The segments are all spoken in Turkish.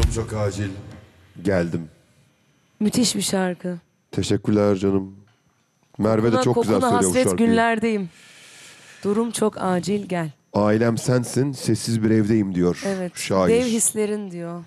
Durum çok acil. Geldim. Müthiş bir şarkı. Teşekkürler canım. Merve de çok güzel Kokuna söylüyor bu hasret şarkıyı. günlerdeyim. Durum çok acil gel. Ailem sensin, sessiz bir evdeyim diyor Evet. şair. Dev hislerin diyor.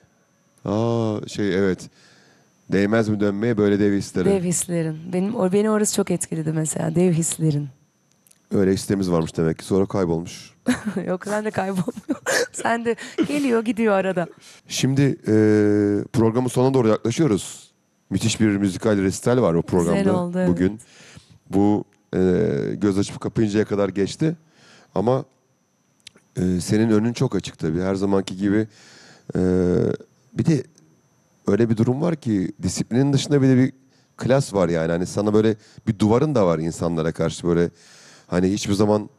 Evet. Değmez mi dönmeye böyle dev hislere? Dev hislerin. Beni orası çok etkiledi mesela. Dev hislerin. Öyle hissimiz varmış demek ki. Sonra kaybolmuş. Yok sen de kaybolmuyor. Sen de geliyor gidiyor arada. Şimdi programın sonuna doğru yaklaşıyoruz. Müthiş bir müzikal resital var o programda Güzel oldu, evet. bugün. Bu göz açıp kapayıncaya kadar geçti. Ama senin önün çok açık tabii. Her zamanki gibi. Bir de öyle bir durum var ki disiplinin dışında bir de bir klas var yani. Hani sana böyle bir duvarın da var insanlara karşı böyle. Hani hiçbir zaman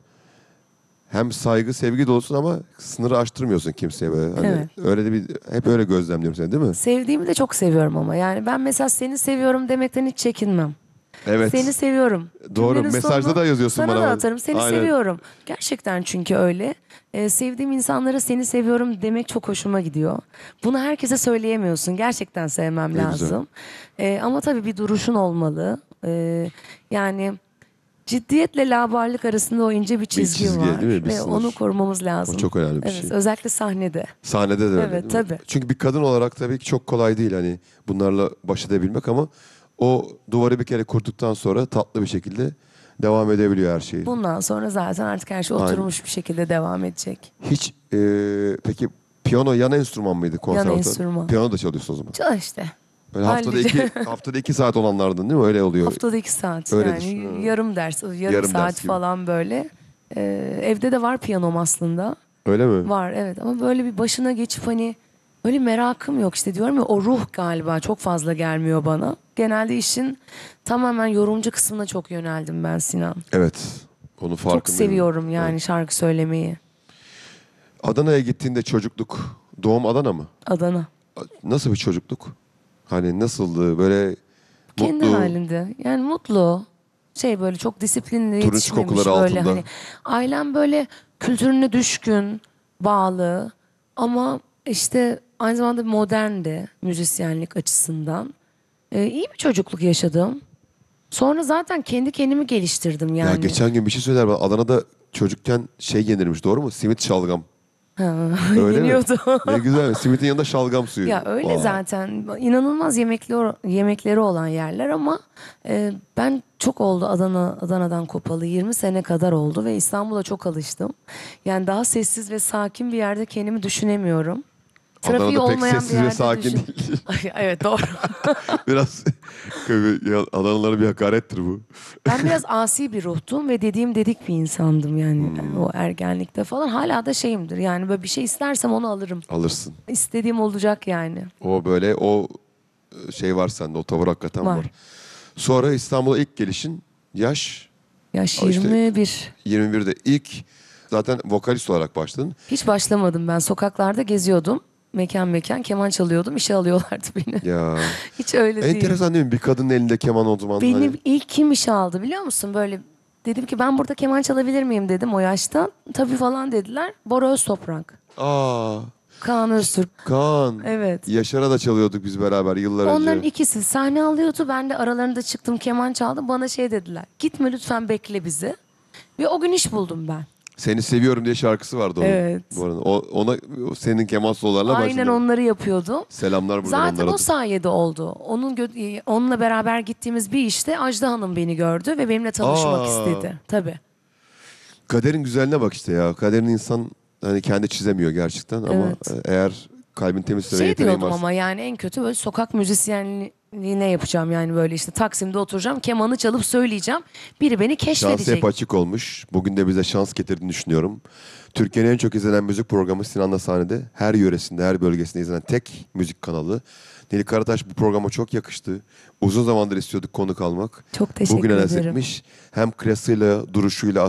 hem saygı, sevgi dolusun ama sınırı aştırmıyorsun kimseye böyle. Hani Evet. öyle de hep öyle gözlemliyorum seni, değil mi? Sevdiğimi de çok seviyorum ama. Yani ben mesela seni seviyorum demekten hiç çekinmem. Evet. Seni seviyorum. Doğru. Cümlenin Mesajda sonunu da yazıyorsun sana bana. da atarım. Seni Aynen. seviyorum. Gerçekten çünkü öyle. Sevdiğim insanlara seni seviyorum demek çok hoşuma gidiyor. Bunu herkese söyleyemiyorsun. Gerçekten sevmem Ne lazım. Ama tabii bir duruşun olmalı. Yani ciddiyetle laubalilik arasında o ince bir çizgi çizgi, var. değil mi? Bir Ve sınır. onu korumamız lazım. O çok önemli bir Evet, şey. özellikle sahnede. Sahnede de öyle, Evet, değil mi? tabii. Çünkü bir kadın olarak tabii ki çok kolay değil hani bunlarla baş edebilmek ama o duvarı bir kere kurduktan sonra tatlı bir şekilde devam edebiliyor her şeyi. Bundan sonra zaten artık her şey Aynen. oturmuş bir şekilde devam edecek. Hiç peki piyano yan enstrüman mıydı konservatuvar? enstrüman. Piyano da çalıyorsun o zaman. Çal işte. Böyle Hallice. haftada 2 saat olanlardan değil mi? Öyle oluyor. Haftada 2 saat Öyledir. yani Ha. yarım ders, yarım Yarım saat ders gibi. falan böyle. Evde de var piyanom aslında. Öyle mi? Var evet ama böyle bir başına geçip hani öyle merakım yok işte diyorum ya o ruh galiba çok fazla gelmiyor bana. Genelde işin tamamen yorumcu kısmına çok yöneldim ben Sinan. Evet. Onun Çok farkındayım. seviyorum yani Evet. şarkı söylemeyi. Adana'ya gittiğinde çocukluk, doğum Adana mı? Adana. Nasıl bir çocukluk? Hani nasıldı? Böyle Kendi mutlu, halinde. Yani mutlu. Şey böyle çok disiplinli turunç yetişmemiş kokuları böyle altında. hani. Ailem böyle kültürüne düşkün, bağlı ama işte aynı zamanda modern de müzisyenlik açısından. İyi bir çocukluk yaşadım. Sonra zaten kendi kendimi geliştirdim Ya yani. geçen gün bir şey söyler bana. Adana'da çocukken şey yenirmiş, doğru mu? Simit şalgam. Ha, Öyle mi? yeniyordu. Ne güzel. Simitin yanında şalgam suyu. Ya öyle Aa, zaten inanılmaz yemekleri olan yerler ama ben çok oldu Adana'dan kopalı 20 sene kadar oldu ve İstanbul'a çok alıştım. Yani daha sessiz ve sakin bir yerde kendimi düşünemiyorum. Trafiği Adana'da pek olmayan bir sessiz ve yerde sakin düşün. değil. Ay, evet doğru. Biraz Adanalılara bir hakarettir bu. Ben biraz asi bir ruhtum ve dediğim dedik bir insandım yani o ergenlikte falan. Hala da şeyimdir yani böyle bir şey istersem onu alırım. Alırsın. İstediğim olacak yani. O böyle şey var sende. O tavır hakikaten var. Var. Sonra İstanbul'a ilk gelişin yaş Yaş işte 21. 21'de ilk zaten vokalist olarak başladın. Hiç başlamadım ben. Sokaklarda geziyordum. Mekan keman çalıyordum. İşe alıyorlardı beni. Ya Hiç öyle değil. enteresan değil mi? Bir kadının elinde keman o zaman. Benim Hani, ilk kim işe aldı biliyor musun? Böyle dedim ki ben burada keman çalabilir miyim dedim o yaşta. Tabii falan dediler. Bora Öztoprak. aa, Kaan Öztürk. Kaan. Evet. Yaşar'a da çalıyorduk biz beraber yıllar Onların önce. ikisi sahne alıyordu. Ben de aralarında çıktım keman çaldım. Bana şey dediler. Gitme lütfen bekle bizi. Ve o gün iş buldum ben. Seni seviyorum diye şarkısı vardı onun. Evet. Bu arada. O senin keman sololarla Aynen başladı. onları yapıyordum. Selamlar buradan Zaten onlara o da. sayede oldu. Onunla beraber gittiğimiz bir işte Ajda Hanım beni gördü ve benimle tanışmak istedi. Tabii. Kaderin güzelliğine bak işte ya. Kaderini insan hani kendi çizemiyor gerçekten ama Evet. eğer kalbin temizse ve Şey yeteneğin diyordum varsa. ama yani en kötü böyle sokak müzisyenliğine yapacağım yani böyle işte Taksim'de oturacağım, kemanı çalıp söyleyeceğim. Biri beni Şansı keşfedecek. hep açık olmuş. Bugün de bize şans getirdiğini düşünüyorum. Türkiye'nin en çok izlenen müzik programı Sinan'la Sahnede. Her yöresinde, her bölgesinde izlenen tek müzik kanalı. Nil Karataş bu programa çok yakıştı. Uzun zamandır istiyorduk konuk almak. Çok teşekkür Bugüne ederim. nasipmiş. Hem klasıyla, duruşuyla,